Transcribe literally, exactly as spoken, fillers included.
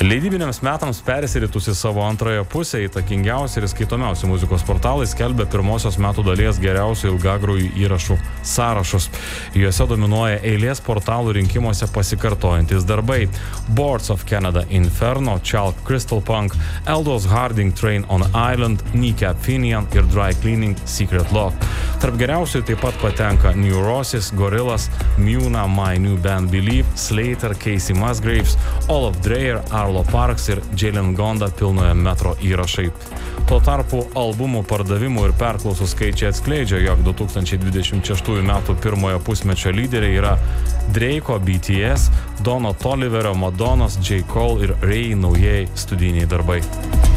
Leidybiniams metams persiritus į savo antrąją pusę, įtakingiausi ir skaitomiausi muzikos portalai skelbia pirmosios metų dalies geriausių ilgagrųjų įrašų sąrašus. Juose dominuoja eilės portalų rinkimuose pasikartojantis darbai: Boards of Canada, Inferno, Chalk, Crystal Punk, Aldous Harding, Train on Island, Kneecap Finian ir Dry Cleaning, Secret Love. Tarp geriausių taip pat patenka Neurosis, Gorillaz, Muna, My New Band Believe, Slater, Casey Musgraves, Olaf Dreyer, Arlo Parks ir Jalen Gonda pilnojo metro įrašai. Tuo tarpu albumų pardavimų ir perklausų skaičiai atskleidžia, jog du tūkstančiai dvidešimt šeštųjų metų pirmojo pusmečio lyderiai yra Drake'o B T S, Dono Toliverio, Madonnos, J. Cole ir Ray naujieji studijiniai darbai.